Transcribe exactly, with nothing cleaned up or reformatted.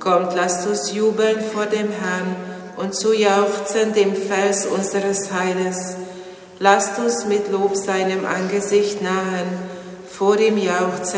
Kommt, lasst uns jubeln vor dem Herrn und zu jauchzen dem Fels unseres Heiles. Lasst uns mit Lob seinem Angesicht nahen, vor ihm jauchzen